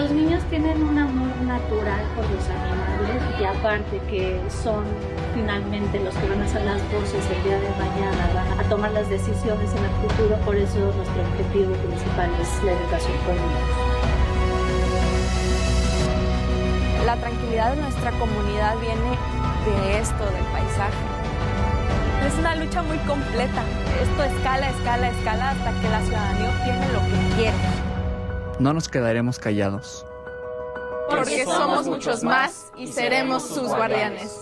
los niños tienen un amor natural por los animales y aparte que son finalmente los que van a ser las voces el día de mañana, van a tomar las decisiones en el futuro, por eso nuestro objetivo principal es la educación con niños. La tranquilidad de nuestra comunidad viene de esto, del paisaje. Es una lucha muy completa. Esto escala, escala, escala hasta que la ciudadanía obtiene lo que quiere. No nos quedaremos callados. Porque somos muchos más y seremos sus guardianes.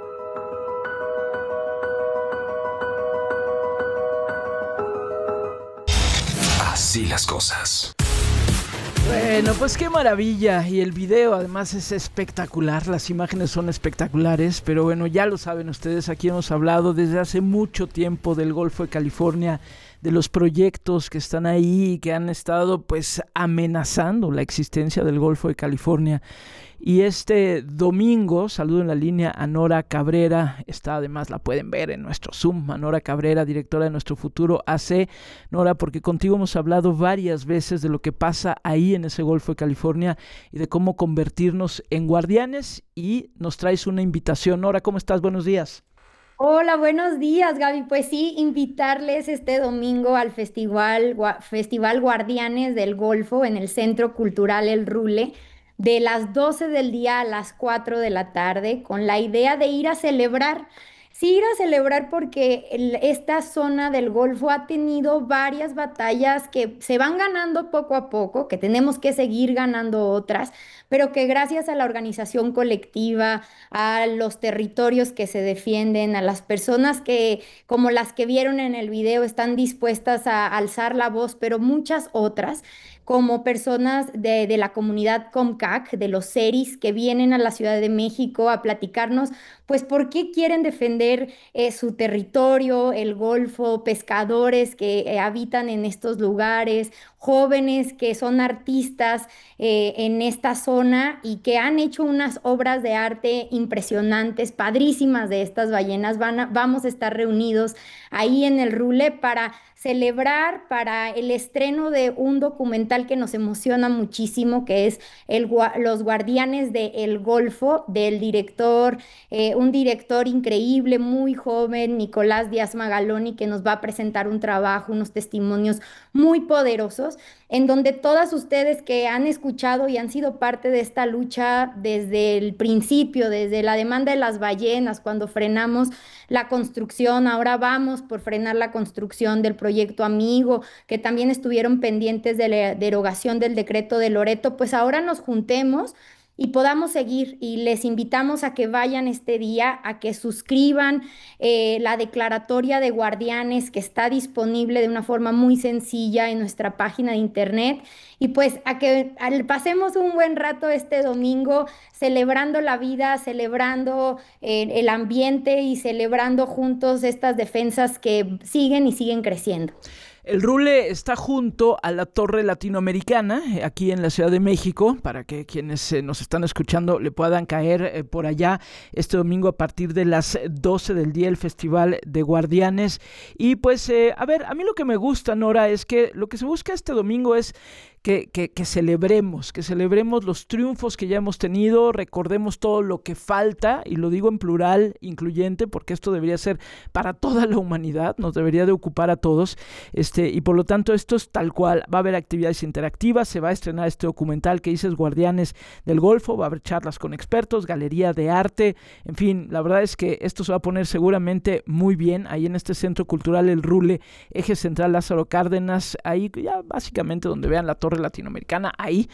Así las cosas. Bueno, pues qué maravilla, y el video además es espectacular, las imágenes son espectaculares, pero bueno, ya lo saben ustedes, aquí hemos hablado desde hace mucho tiempo del Golfo de California, de los proyectos que están ahí y que han estado pues amenazando la existencia del Golfo de California. Y este domingo, saludo en la línea a Nora Cabrera, está además, la pueden ver en nuestro Zoom, a Nora Cabrera, directora de Nuestro Futuro AC. Nora, porque contigo hemos hablado varias veces de lo que pasa ahí en ese Golfo de California y de cómo convertirnos en guardianes, y nos traes una invitación. Nora, ¿cómo estás? Buenos días. Hola, buenos días, Gaby. Pues sí, invitarles este domingo al Festival Guardianes del Golfo en el Centro Cultural El Rule, de las 12 del día a las 4 de la tarde, con la idea de ir a celebrar. Sí, ir a celebrar porque esta zona del Golfo ha tenido varias batallas que se van ganando poco a poco, que tenemos que seguir ganando otras, pero que gracias a la organización colectiva, a los territorios que se defienden, a las personas que, como las que vieron en el video, están dispuestas a alzar la voz, pero muchas otras, como personas de la comunidad Comcac, de los seris que vienen a la Ciudad de México a platicarnos, pues por qué quieren defender su territorio, el Golfo, pescadores que habitan en estos lugares, jóvenes que son artistas en esta zona y que han hecho unas obras de arte impresionantes, padrísimas de estas ballenas. Vamos a estar reunidos ahí en el Rule para celebrar, para el estreno de un documental que nos emociona muchísimo, que es Los Guardianes del Golfo, del director, un director increíble, muy joven, Nicolás Díaz Magaloni, que nos va a presentar un trabajo, unos testimonios muy poderosos, en donde todas ustedes que han escuchado y han sido parte de esta lucha desde el principio, desde la demanda de las ballenas, cuando frenamos la construcción, ahora vamos por frenar la construcción del proyecto Amigo, que también estuvieron pendientes de la derogación del decreto de Loreto, pues ahora nos juntemos y podamos seguir, y les invitamos a que vayan este día, a que suscriban la declaratoria de guardianes, que está disponible de una forma muy sencilla en nuestra página de internet, y pues a que pasemos un buen rato este domingo celebrando la vida, celebrando el ambiente y celebrando juntos estas defensas que siguen y siguen creciendo. El Rule está junto a la Torre Latinoamericana, aquí en la Ciudad de México, para que quienes nos están escuchando le puedan caer por allá este domingo a partir de las 12 del día, el Festival de Guardianes. Y pues, a ver, a mí lo que me gusta, Nora, es que lo que se busca este domingo es que celebremos los triunfos que ya hemos tenido, recordemos todo lo que falta, y lo digo en plural incluyente, porque esto debería ser para toda la humanidad, nos debería de ocupar a todos, y por lo tanto esto es tal cual. Va a haber actividades interactivas, se va a estrenar este documental que dices, Guardianes del Golfo, va a haber charlas con expertos, galería de arte, en fin, la verdad es que esto se va a poner seguramente muy bien, ahí en este Centro Cultural El Rule, Eje Central Lázaro Cárdenas, ahí ya básicamente donde vean la Torre Latinoamericana, ahí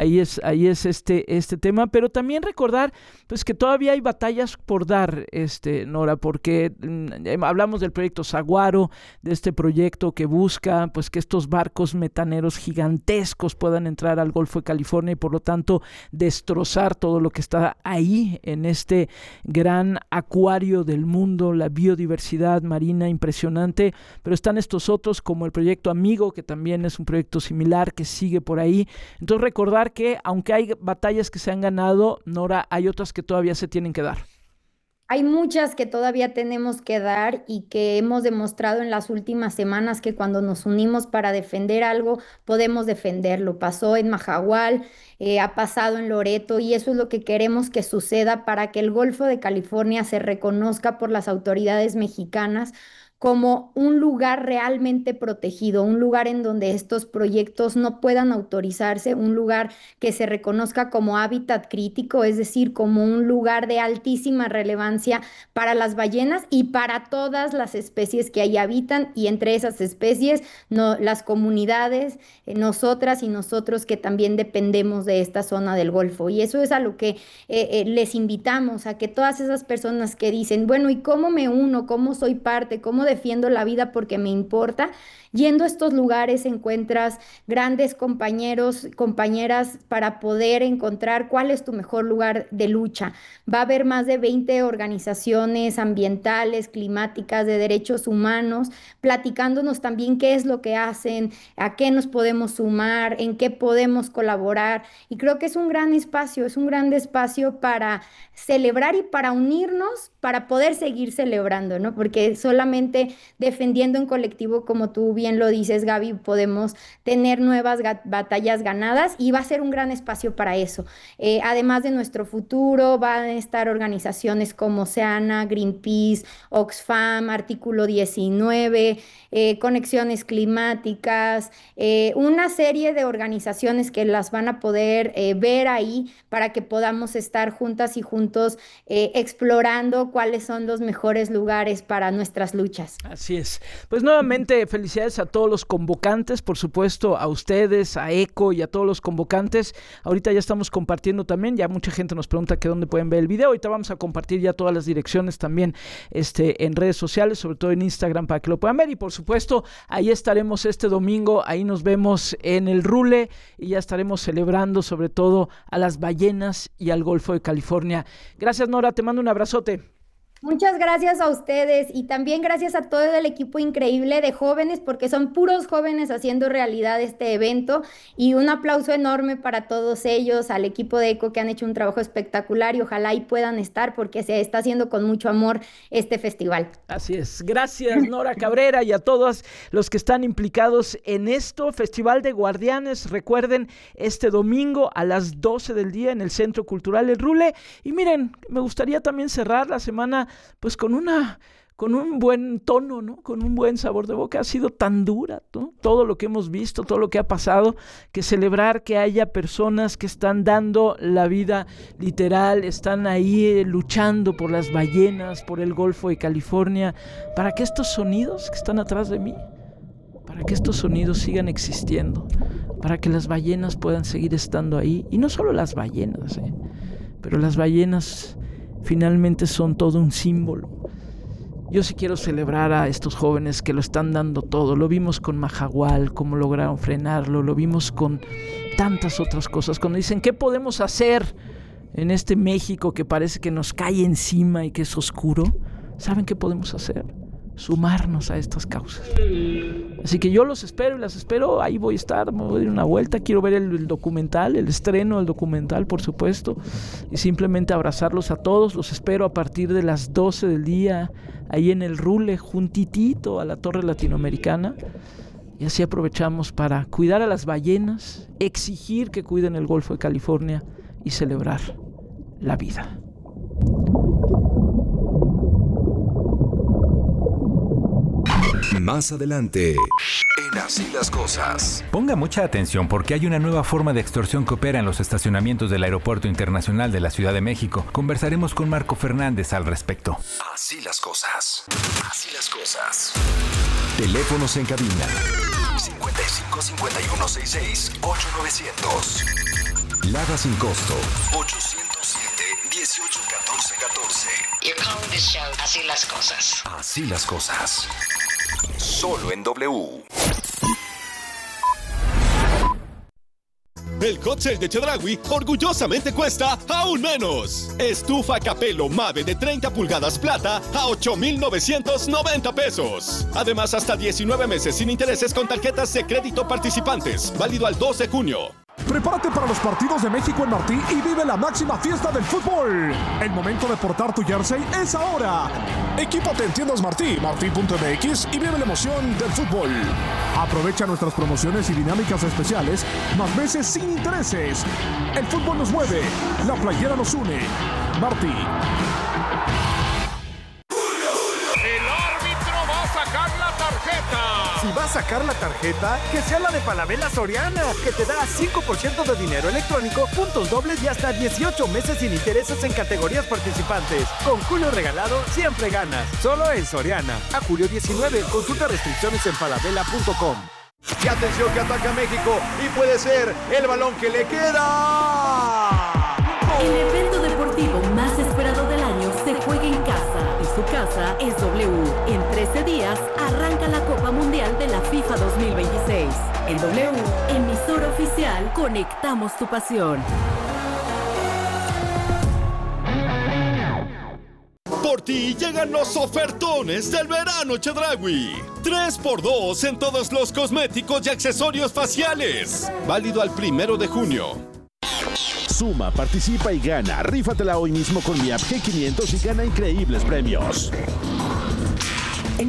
es este tema, pero también recordar pues que todavía hay batallas por dar, Nora, porque hablamos del proyecto Saguaro, de este proyecto que busca pues que estos barcos metaneros gigantescos puedan entrar al Golfo de California y por lo tanto destrozar todo lo que está ahí en este gran acuario del mundo, la biodiversidad marina impresionante, pero están estos otros como el proyecto Amigo, que también es un proyecto similar que sigue por ahí. Entonces recordar que aunque hay batallas que se han ganado, Nora, hay otras que todavía se tienen que dar. Hay muchas que todavía tenemos que dar y que hemos demostrado en las últimas semanas que cuando nos unimos para defender algo, podemos defenderlo. Pasó en Majahual, ha pasado en Loreto y eso es lo que queremos que suceda para que el Golfo de California se reconozca por las autoridades mexicanas como un lugar realmente protegido, un lugar en donde estos proyectos no puedan autorizarse, un lugar que se reconozca como hábitat crítico, es decir, como un lugar de altísima relevancia para las ballenas y para todas las especies que ahí habitan y entre esas especies las comunidades, nosotras y nosotros que también dependemos de esta zona del Golfo. Y eso es a lo que les invitamos, a que todas esas personas que dicen, bueno, ¿y cómo me uno? ¿Cómo soy parte? ¿Cómo defiendo la vida porque me importa? Yendo a estos lugares encuentras grandes compañeros, compañeras para poder encontrar cuál es tu mejor lugar de lucha. Va a haber más de 20 organizaciones ambientales, climáticas, de derechos humanos, platicándonos también qué es lo que hacen, a qué nos podemos sumar, en qué podemos colaborar. Y creo que es un gran espacio para celebrar y para unirnos, para poder seguir celebrando, ¿no? Porque solamente defendiendo en colectivo, como tú bien lo dices, Gaby, podemos tener nuevas batallas ganadas y va a ser un gran espacio para eso. Además de nuestro futuro, van a estar organizaciones como Oceana, Greenpeace, Oxfam, Artículo 19, Conexiones Climáticas, una serie de organizaciones que las van a poder ver ahí para que podamos estar juntas y juntos explorando cuáles son los mejores lugares para nuestras luchas. Así es. Pues nuevamente felicidades a todos los convocantes, por supuesto a ustedes, a ECO y a todos los convocantes. Ahorita ya estamos compartiendo también, ya mucha gente nos pregunta que dónde pueden ver el video. Ahorita vamos a compartir ya todas las direcciones también en redes sociales, sobre todo en Instagram para que lo puedan ver. Y por supuesto, ahí estaremos este domingo, ahí nos vemos en el Rule y ya estaremos celebrando sobre todo a las ballenas y al Golfo de California. Gracias, Nora, te mando un abrazote. Muchas gracias a ustedes y también gracias a todo el equipo increíble de jóvenes, porque son puros jóvenes haciendo realidad este evento, y un aplauso enorme para todos ellos, al equipo de ECO que han hecho un trabajo espectacular y ojalá y puedan estar porque se está haciendo con mucho amor este festival. Así es, gracias Nora Cabrera y a todos los que están implicados en esto. Festival de Guardianes, recuerden, este domingo a las 12 del día en el Centro Cultural El Rule. Y miren, me gustaría también cerrar la semana pues con un buen tono, ¿no? Con un buen sabor de boca. Ha sido tan dura, ¿no? Todo lo que hemos visto, todo lo que ha pasado, que celebrar que haya personas que están dando la vida literal, están ahí luchando por las ballenas, por el Golfo de California, para que estos sonidos que están atrás de mí, para que estos sonidos sigan existiendo, para que las ballenas puedan seguir estando ahí. Y no solo las ballenas, pero las ballenas finalmente son todo un símbolo. Yo sí quiero celebrar a estos jóvenes que lo están dando todo. Lo vimos con Majahual, cómo lograron frenarlo. Lo vimos con tantas otras cosas. Cuando dicen, ¿qué podemos hacer en este México que parece que nos cae encima y que es oscuro? ¿Saben qué podemos hacer? Sumarnos a estas causas. Así que yo los espero y las espero. Ahí voy a estar, me voy a dar una vuelta. Quiero ver el documental, el estreno del documental, por supuesto, y simplemente abrazarlos a todos. Los espero a partir de las 12 del día ahí en el Rule, juntitito a la Torre Latinoamericana. Y así aprovechamos para cuidar a las ballenas, exigir que cuiden el Golfo de California y celebrar la vida. Más adelante, en Así las Cosas. Ponga mucha atención porque hay una nueva forma de extorsión que opera en los estacionamientos del Aeropuerto Internacional de la Ciudad de México. Conversaremos con Marco Fernández al respecto. Así las Cosas. Así las Cosas. Teléfonos en cabina. 55 51 66 8900. Lada sin costo. 807 18 14 14. You're calling this show Así las Cosas. Así las Cosas. Solo en W. El hot sale de Chedraui orgullosamente cuesta aún menos. Estufa Capello Mave de 30 pulgadas plata a 8,990 pesos. Además, hasta 19 meses sin intereses con tarjetas de crédito participantes. Válido al 2 de junio. Prepárate para los partidos de México en Martí y vive la máxima fiesta del fútbol. El momento de portar tu jersey es ahora. Equípate en tiendas Martí, martí.mx y vive la emoción del fútbol. Aprovecha nuestras promociones y dinámicas especiales, más veces sin intereses. El fútbol nos mueve, la playera nos une. Martí. Si va a sacar la tarjeta, que sea la de Falabella Soriana, que te da 5% de dinero electrónico, puntos dobles y hasta 18 meses sin intereses en categorías participantes. Con Julio Regalado, siempre ganas. Solo en Soriana. A julio 19, consulta restricciones en falabella.com. Y atención que ataca México y puede ser el balón que le queda. El evento deportivo más esperado del año se juega en casa y su casa es W. En 13 días arranca la Copa Mundial de la FIFA 2026. En W, emisora oficial, conectamos tu pasión. Por ti llegan los ofertones del verano Chedraui. 3x2 en todos los cosméticos y accesorios faciales. Válido al 1 de junio. Suma, participa y gana. Rífatela hoy mismo con mi app G500 y gana increíbles premios. En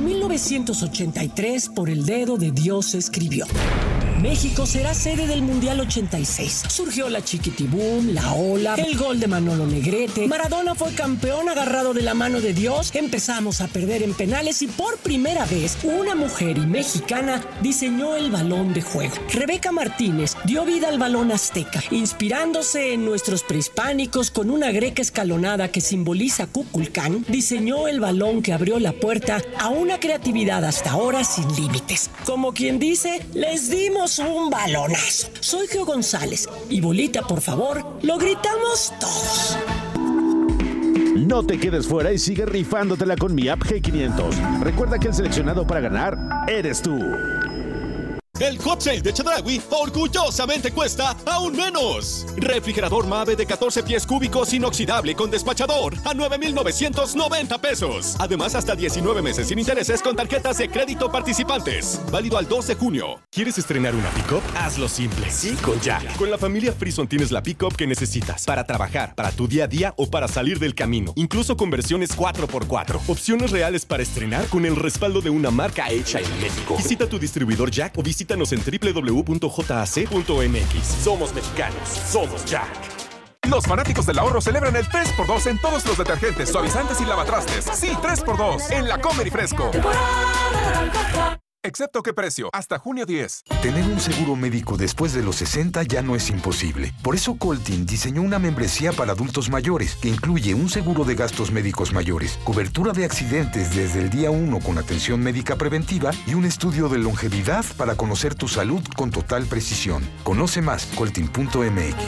1983, por el dedo de Dios se escribió: México será sede del Mundial 86. Surgió la Chiquitibum, la Ola, el gol de Manolo Negrete. Maradona fue campeón agarrado de la mano de Dios. Empezamos a perder en penales y por primera vez una mujer y mexicana diseñó el balón de juego. Rebeca Martínez dio vida al balón azteca, inspirándose en nuestros prehispánicos con una greca escalonada que simboliza Kukulcán. Diseñó el balón que abrió la puerta a una creatividad hasta ahora sin límites. Como quien dice, les dimos un balonazo. Soy Geo González y bolita, por favor, lo gritamos todos. No te quedes fuera y sigue rifándotela con mi app G500. Recuerda que el seleccionado para ganar eres tú. El hot sale de Chedraui orgullosamente cuesta aún menos. Refrigerador Mave de 14 pies cúbicos inoxidable con despachador a 9,990 pesos. Además, hasta 19 meses sin intereses con tarjetas de crédito participantes. Válido al 2 de junio. ¿Quieres estrenar una pick-up? Hazlo simple. Sí, con Jack. Con la familia Frison tienes la pick-up que necesitas para trabajar, para tu día a día o para salir del camino. Incluso con versiones 4x4. Opciones reales para estrenar con el respaldo de una marca hecha en México. Visita tu distribuidor Jack o visítanos en www.jac.mx. Somos mexicanos. Somos Jack. Los fanáticos del ahorro celebran el 3x2 en todos los detergentes, suavizantes y lavatrastes. Sí, 3x2 en La Comer y Fresco. Excepto qué precio, hasta junio 10. Tener un seguro médico después de los 60 ya no es imposible. Por eso Coltin diseñó una membresía para adultos mayores que incluye un seguro de gastos médicos mayores, cobertura de accidentes desde el día 1 con atención médica preventiva y un estudio de longevidad para conocer tu salud con total precisión. Conoce más, coltin.mx.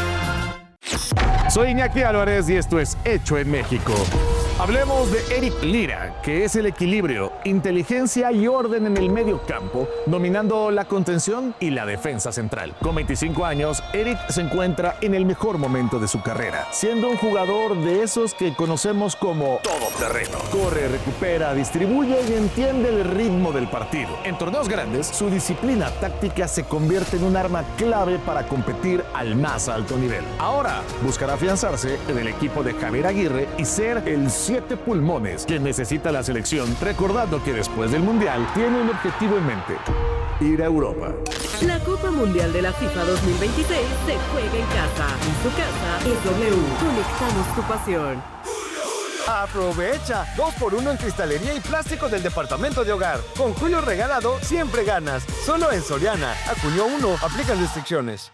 Soy Iñaki Álvarez y esto es Hecho en México. Hablemos de Eric Lira, que es el equilibrio, inteligencia y orden en el medio campo, dominando la contención y la defensa central. Con 25 años, Eric se encuentra en el mejor momento de su carrera, siendo un jugador de esos que conocemos como todoterreno. Corre, recupera, distribuye y entiende el ritmo del partido. En torneos grandes, su disciplina táctica se convierte en un arma clave para competir al más alto nivel. Ahora, buscará afianzarse en el equipo de Javier Aguirre y ser el 7 pulmones que necesita la selección, recordando que después del Mundial tiene un objetivo en mente: ir a Europa. La Copa Mundial de la FIFA 2026 se juega en casa. En su casa es W. Conectamos tu pasión. Aprovecha 2x1 en cristalería y plástico del departamento de hogar. Con Julio Regalado siempre ganas. Solo en Soriana. A junio 1 aplican restricciones.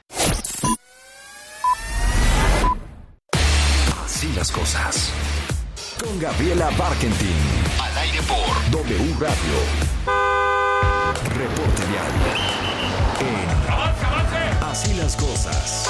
Así las cosas. Con Gabriela Barkentin. Al aire por W Radio. Reporte diario. En Así las cosas.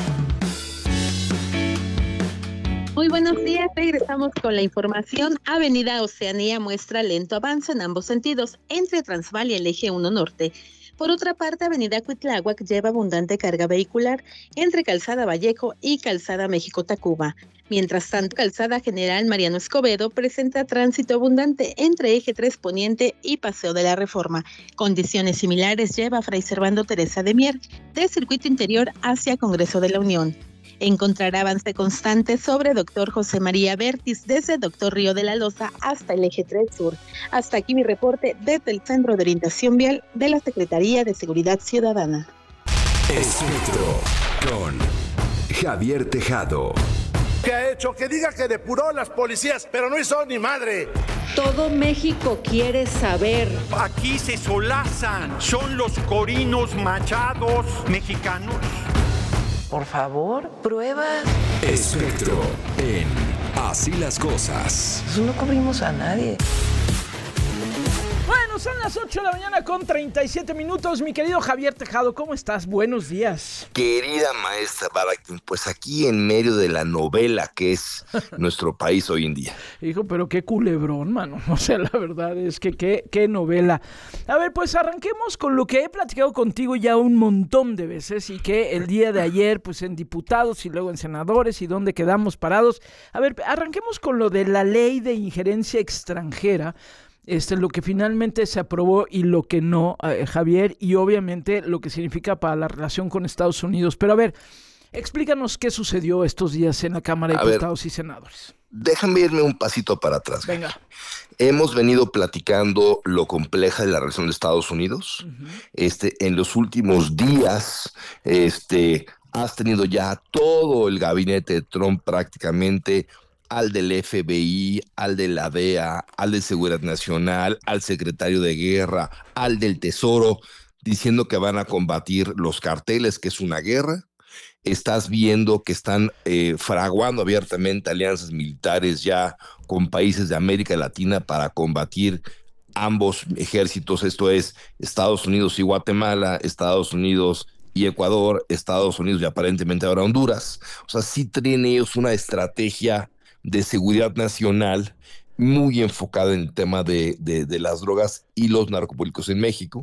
Muy buenos días, regresamos con la información. Avenida Oceanía muestra lento avance en ambos sentidos entre Transval y el Eje 1 Norte. Por otra parte, Avenida Cuitláhuac lleva abundante carga vehicular entre Calzada Vallejo y Calzada México-Tacuba. Mientras tanto, Calzada General Mariano Escobedo presenta tránsito abundante entre Eje 3 Poniente y Paseo de la Reforma. Condiciones similares lleva Fray Servando Teresa de Mier, de Circuito Interior hacia Congreso de la Unión. Encontrará avance constante sobre Dr. José María Vértiz desde Dr. Río de la Loza hasta el Eje 3 Sur. Hasta aquí mi reporte desde el Centro de Orientación Vial de la Secretaría de Seguridad Ciudadana. Espectro con Javier Tejado. ¿Qué ha hecho? Que diga que depuró las policías, pero no hizo ni madre. Todo México quiere saber. Aquí se solazan, son los corinos machados mexicanos. Por favor, prueba. Espectro en Así las Cosas. Pues no cubrimos a nadie. Bueno, son las 8 de la mañana con 37 minutos. Mi querido Javier Tejado, ¿cómo estás? Buenos días. Querida maestra Barakin, pues aquí en medio de la novela que es nuestro país hoy en día. Hijo, pero qué culebrón, mano. O sea, la verdad es que qué novela. A ver, pues arranquemos con lo que he platicado contigo ya un montón de veces y que el día de ayer, pues en diputados y luego en senadores y dónde quedamos parados. A ver, arranquemos con lo de la ley de injerencia extranjera. Lo que finalmente se aprobó y lo que no, Javier, y obviamente lo que significa para la relación con Estados Unidos. Pero a ver, explícanos qué sucedió estos días en la Cámara de Diputados y Senadores. Déjame irme un pasito para atrás. Venga. Hemos venido platicando lo compleja de la relación de Estados Unidos. En los últimos días, has tenido ya todo el gabinete de Trump prácticamente, al del FBI, al de la DEA, al de Seguridad Nacional, al secretario de Guerra, al del Tesoro, diciendo que van a combatir los carteles, que es una guerra. Estás viendo que están fraguando abiertamente alianzas militares ya con países de América Latina para combatir ambos ejércitos, esto es Estados Unidos y Guatemala, Estados Unidos y Ecuador, Estados Unidos y aparentemente ahora Honduras. O sea, sí tienen ellos una estrategia de seguridad nacional muy enfocada en el tema de las drogas y los narcopolíticos en México.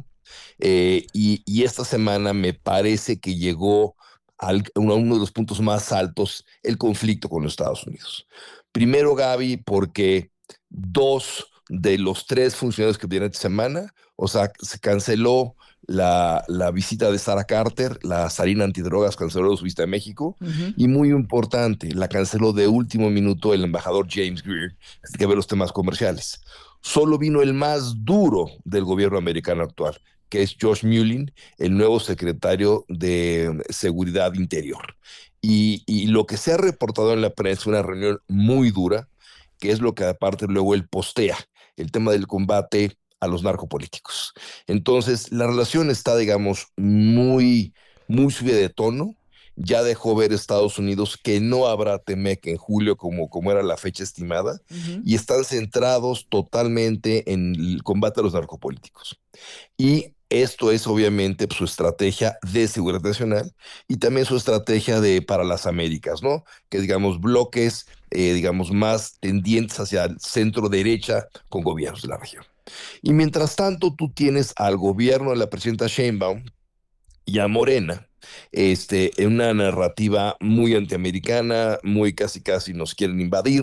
Y esta semana me parece que llegó a uno de los puntos más altos el conflicto con los Estados Unidos. Primero, Gaby, porque 2 de los 3 funcionarios que vienen esta semana, o sea, se canceló la visita de Sarah Carter, la zarina antidrogas canceló su visita a México, y muy importante, la canceló de último minuto el embajador James Greer, que ve los temas comerciales. Solo vino el más duro del gobierno americano actual, que es Josh Mullin, el nuevo secretario de Seguridad Interior. Y lo que se ha reportado en la prensa, una reunión muy dura, que es lo que aparte luego él postea, el tema del combate a los narcopolíticos. Entonces, la relación está, digamos, muy subida de tono. Ya dejó ver Estados Unidos que no habrá TMEC en julio como era la fecha estimada, y están centrados totalmente en el combate a los narcopolíticos. Y esto es obviamente su estrategia de seguridad nacional y también su estrategia para las Américas, ¿no? Que digamos bloques, más tendientes hacia el centro derecha con gobiernos de la región. Y mientras tanto tú tienes al gobierno de la presidenta Sheinbaum y a Morena, en una narrativa muy antiamericana, muy casi nos quieren invadir,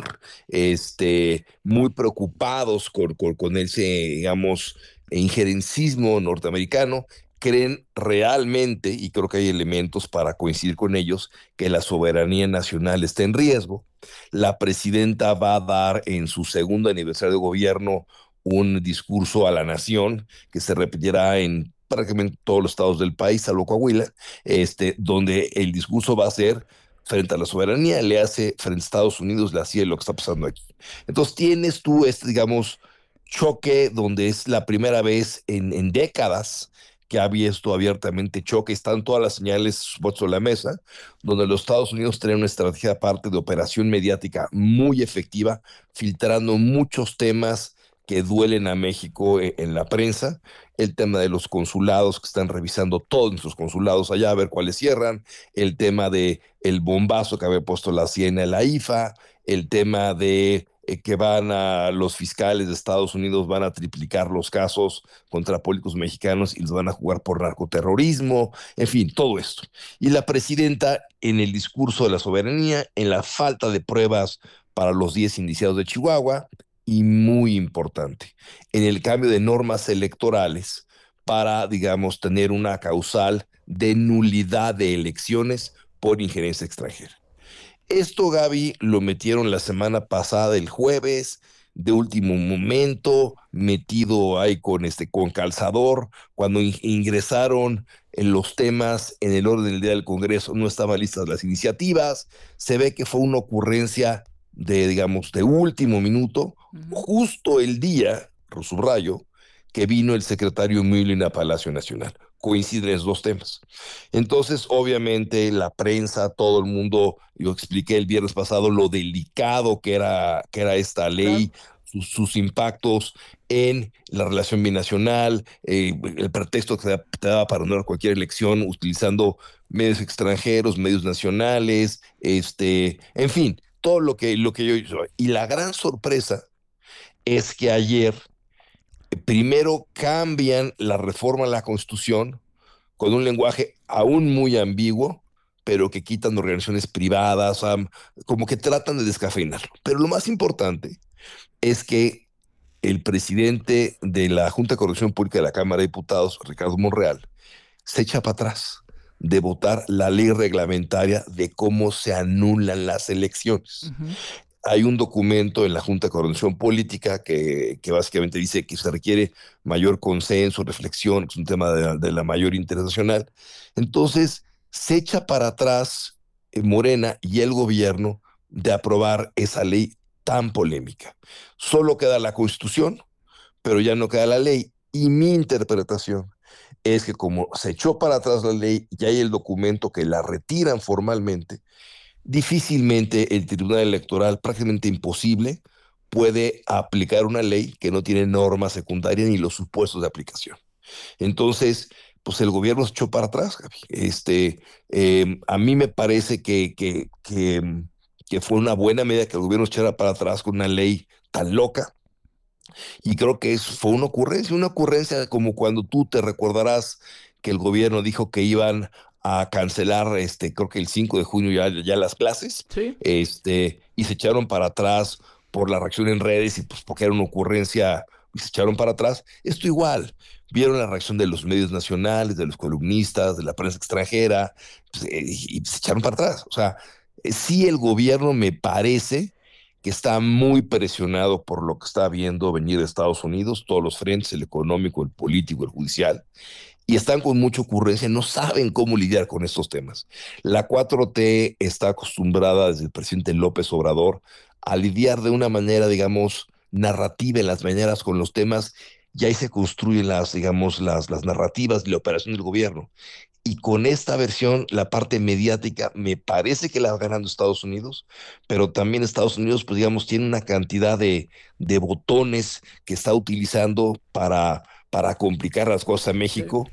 muy preocupados con ese, digamos, injerencismo norteamericano. Creen realmente, y creo que hay elementos para coincidir con ellos, que la soberanía nacional está en riesgo. La presidenta va a dar en su segundo aniversario de gobierno un discurso a la nación que se repetirá en prácticamente todos los estados del país, salvo Coahuila, donde el discurso va a ser frente a la soberanía, le hace frente a Estados Unidos, le hacía lo que está pasando aquí. Entonces tienes tú digamos, choque donde es la primera vez en décadas que ha visto abiertamente choque, están todas las señales puestas sobre la mesa, donde los Estados Unidos tienen una estrategia aparte de operación mediática muy efectiva, filtrando muchos temas que duelen a México en la prensa, el tema de los consulados, que están revisando todos nuestros consulados allá a ver cuáles cierran, el tema de el bombazo que había puesto la CIA en la IFA, el tema de que los fiscales de Estados Unidos van a triplicar los casos contra políticos mexicanos y los van a jugar por narcoterrorismo, en fin, todo esto. Y la presidenta, en el discurso de la soberanía, en la falta de pruebas para los 10 indiciados de Chihuahua, y muy importante, en el cambio de normas electorales para, digamos, tener una causal de nulidad de elecciones por injerencia extranjera. Esto, Gaby, lo metieron la semana pasada, el jueves, de último momento, metido ahí con calzador. Cuando ingresaron en los temas en el orden del día del Congreso, no estaban listas las iniciativas. Se ve que fue una ocurrencia de último minuto, justo el día, subrayo, que vino el secretario Mueller a Palacio Nacional. Coinciden los dos temas. Entonces, obviamente, la prensa, todo el mundo, yo expliqué el viernes pasado lo delicado que era esta ley, sus impactos en la relación binacional, el pretexto que te daba para anular cualquier elección utilizando medios extranjeros, medios nacionales, en fin, todo lo que yo hice. Y la gran sorpresa es que ayer primero cambian la reforma a la Constitución con un lenguaje aún muy ambiguo, pero que quitan organizaciones privadas, como que tratan de descafeinarlo. Pero lo más importante es que el presidente de la Junta de Coordinación Política de la Cámara de Diputados, Ricardo Monreal, se echa para atrás de votar la ley reglamentaria de cómo se anulan las elecciones. Hay un documento en la Junta de Coordinación Política que básicamente dice que se requiere mayor consenso, reflexión, es un tema de la mayor interés nacional. Entonces, se echa para atrás Morena y el gobierno de aprobar esa ley tan polémica. Solo queda la Constitución, pero ya no queda la ley. Y mi interpretación es que como se echó para atrás la ley y hay el documento que la retiran formalmente, difícilmente el Tribunal Electoral, prácticamente imposible, puede aplicar una ley que no tiene norma secundaria ni los supuestos de aplicación. Entonces, pues el gobierno se echó para atrás, Gaby. A mí me parece que fue una buena medida que el gobierno se echara para atrás con una ley tan loca. Y creo que fue una ocurrencia como cuando tú te recordarás que el gobierno dijo que iban a cancelar, creo que el 5 de junio ya las clases, ¿sí? Y se echaron para atrás por la reacción en redes y pues porque era una ocurrencia y se echaron para atrás. Esto igual, vieron la reacción de los medios nacionales, de los columnistas, de la prensa extranjera, pues, y se echaron para atrás. O sea, sí el gobierno me parece que está muy presionado por lo que está viendo venir de Estados Unidos, todos los frentes, el económico, el político, el judicial, y están con mucha ocurrencia, no saben cómo lidiar con estos temas. La 4T está acostumbrada desde el presidente López Obrador a lidiar de una manera, digamos, narrativa en las mañanas con los temas, y ahí se construyen las narrativas de la operación del gobierno. Y con esta versión, la parte mediática me parece que la va ganando Estados Unidos, pero también Estados Unidos, pues digamos, tiene una cantidad de botones que está utilizando para complicar las cosas a México,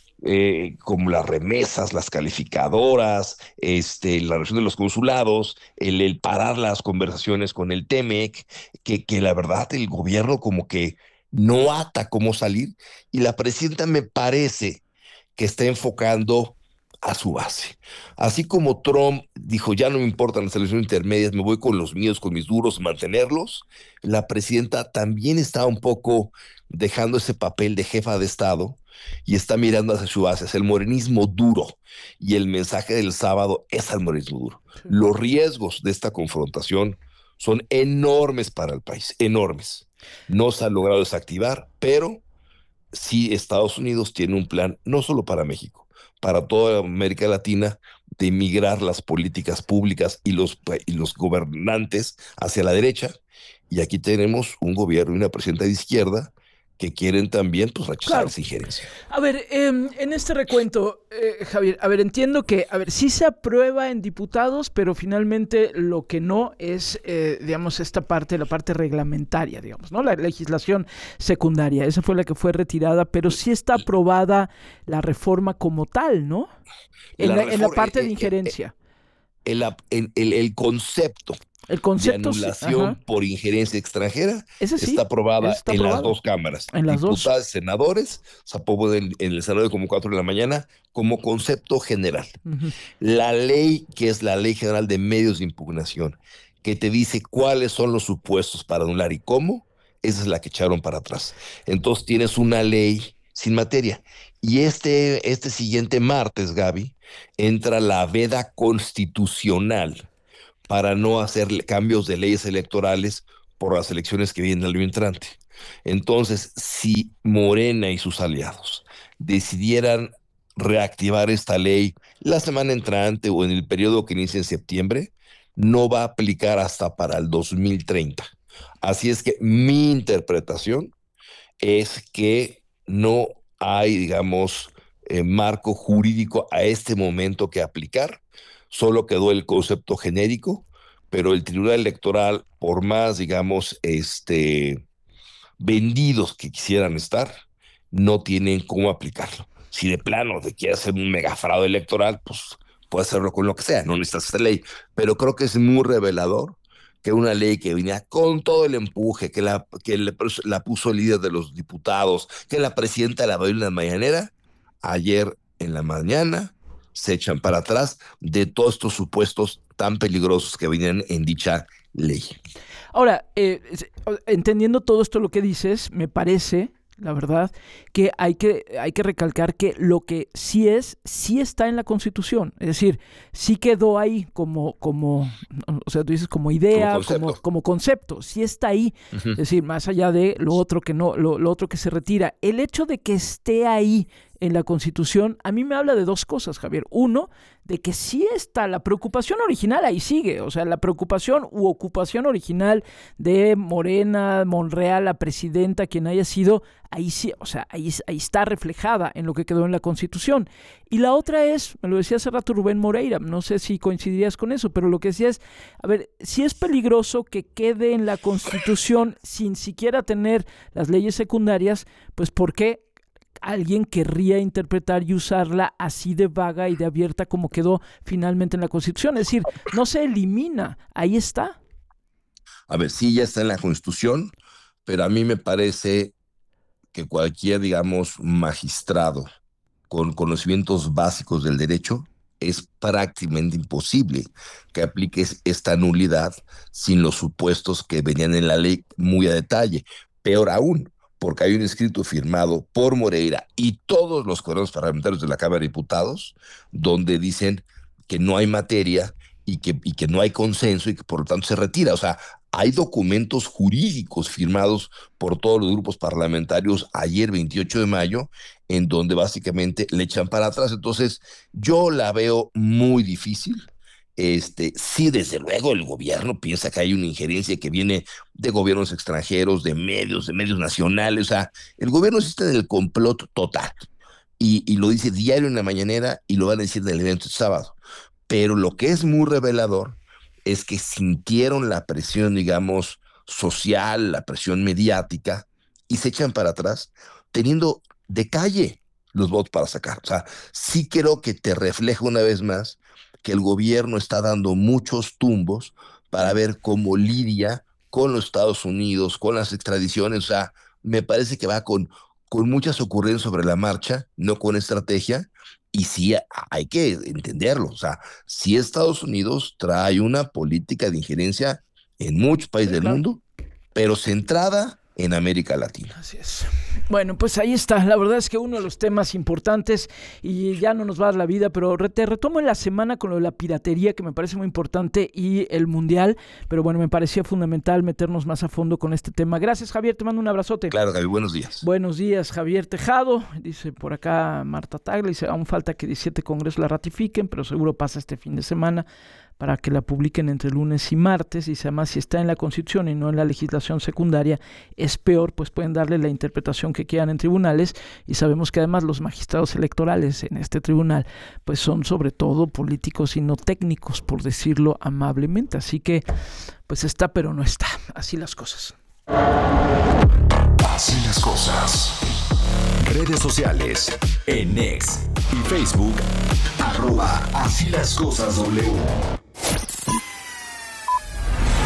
como las remesas, las calificadoras, la relación de los consulados, el parar las conversaciones con el TEMEC, que la verdad el gobierno como que no ata cómo salir, y la presidenta me parece que está enfocando a su base. Así como Trump dijo, ya no me importan las elecciones intermedias, me voy con los míos, con mis duros, mantenerlos, la presidenta también está un poco dejando ese papel de jefa de Estado y está mirando hacia su base, hacia el morenismo duro, y el mensaje del sábado es al morenismo duro. Sí. Los riesgos de esta confrontación son enormes para el país, enormes. No se ha logrado desactivar, pero sí Estados Unidos tiene un plan, no solo para México, para toda América Latina, de migrar las políticas públicas y los gobernantes hacia la derecha. Y aquí tenemos un gobierno y una presidenta de izquierda que quieren también pues rechazar esa injerencia. A ver, en este recuento, Javier, entiendo que, sí se aprueba en diputados, pero finalmente lo que no es, digamos, esta parte, la parte reglamentaria, digamos, ¿no? La legislación secundaria, esa fue la que fue retirada, pero sí está aprobada la reforma como tal, ¿no? En la parte de injerencia. El concepto. El concepto de anulación por injerencia extranjera está aprobada en las dos cámaras. En las diputados, senadores, se aprobó en el Senado como 4 de la mañana como concepto general. La ley, que es la Ley General de Medios de Impugnación, que te dice cuáles son los supuestos para anular y cómo, esa es la que echaron para atrás. Entonces tienes una ley sin materia. Y este siguiente martes, Gaby, entra la veda constitucional para no hacer cambios de leyes electorales por las elecciones que vienen al año entrante. Entonces, si Morena y sus aliados decidieran reactivar esta ley la semana entrante o en el periodo que inicia en septiembre, no va a aplicar hasta para el 2030. Así es que mi interpretación es que no hay, digamos, marco jurídico a este momento que aplicar. Solo quedó el concepto genérico, pero el Tribunal Electoral, por más, digamos, vendidos que quisieran estar, no tienen cómo aplicarlo. Si de plano te quiere hacer un megafraude electoral, pues puede hacerlo con lo que sea, no necesitas esta ley. Pero creo que es muy revelador que una ley que venía con todo el empuje, que la puso el líder de los diputados, que la presidenta la bailó en la mañanera, ayer en la mañana se echan para atrás de todos estos supuestos tan peligrosos que venían en dicha ley. Ahora, entendiendo todo esto lo que dices, me parece, la verdad, que hay que recalcar que lo que sí está en la Constitución. Es decir, sí quedó ahí como o sea, tú dices como idea, como concepto, sí está ahí. Es decir, más allá de lo otro que no, lo otro que se retira. El hecho de que esté ahí en la Constitución, a mí me habla de dos cosas, Javier. Uno, de que sí está la preocupación original, ahí sigue. O sea, la preocupación u ocupación original de Morena, Monreal, la presidenta, quien haya sido, ahí sí, o sea, ahí está reflejada en lo que quedó en la Constitución. Y la otra es, me lo decía hace rato Rubén Moreira, no sé si coincidirías con eso, pero lo que decía es, a ver, si es peligroso que quede en la Constitución sin siquiera tener las leyes secundarias, pues ¿por qué alguien querría interpretar y usarla así de vaga y de abierta como quedó finalmente en la Constitución? Es decir, no se elimina, ahí está. A ver, sí, ya está en la Constitución, pero a mí me parece que cualquier, digamos, magistrado con conocimientos básicos del derecho es prácticamente imposible que apliques esta nulidad sin los supuestos que venían en la ley muy a detalle. Peor aún, porque hay un escrito firmado por Moreira y todos los coordinadores parlamentarios de la Cámara de Diputados, donde dicen que no hay materia y que no hay consenso y que por lo tanto se retira. O sea, hay documentos jurídicos firmados por todos los grupos parlamentarios ayer, 28 de mayo, en donde básicamente le echan para atrás. Entonces, yo la veo muy difícil. Sí, desde luego el gobierno piensa que hay una injerencia que viene de gobiernos extranjeros, de medios nacionales. O sea, el gobierno está en el complot total y lo dice diario en la mañanera y lo van a decir del evento este sábado. Pero lo que es muy revelador es que sintieron la presión, digamos, social, la presión mediática y se echan para atrás teniendo de calle los votos para sacar. O sea, sí creo que te refleja una vez más que el gobierno está dando muchos tumbos para ver cómo lidia con los Estados Unidos, con las extradiciones. O sea, me parece que va con muchas ocurrencias sobre la marcha, no con estrategia, y sí hay que entenderlo. O sea, sí Estados Unidos trae una política de injerencia en muchos países del mundo, pero centrada en América Latina. Así es. Bueno, pues ahí está. La verdad es que uno de los temas importantes, y ya no nos va a dar la vida, pero te retomo en la semana con lo de la piratería, que me parece muy importante, y el Mundial, pero bueno, me parecía fundamental meternos más a fondo con este tema. Gracias, Javier, te mando un abrazote. Claro, Javier, buenos días. Buenos días, Javier Tejado. Dice por acá Marta Tagla, dice, aún falta que 17 congresos la ratifiquen, pero seguro pasa este fin de semana para que la publiquen entre lunes y martes. Dice, además, si está en la Constitución y no en la legislación secundaria, es peor, pues pueden darle la interpretación que quieran en tribunales, y sabemos que además los magistrados electorales en este tribunal pues son sobre todo políticos y no técnicos, por decirlo amablemente. Así que pues está, pero no está. Así las cosas. Así las cosas. Redes sociales en X y Facebook @asílascosasw.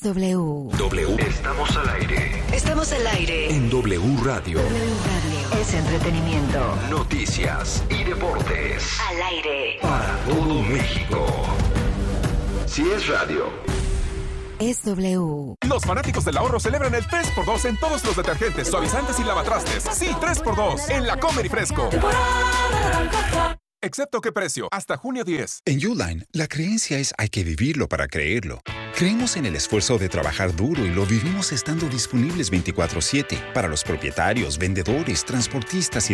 W. W. Estamos al aire. Estamos al aire. En W Radio. W Radio. Es entretenimiento. Noticias y deportes. Al aire. Para todo México. Si es radio. Es W. Los fanáticos del ahorro celebran el 3x2 en todos los detergentes, suavizantes y lavatrastes. Sí, 3x2 en La Comer y Fresco. Excepto qué precio, hasta junio 10. En Uline, la creencia es hay que vivirlo para creerlo. Creemos en el esfuerzo de trabajar duro y lo vivimos estando disponibles 24/7 para los propietarios, vendedores, transportistas y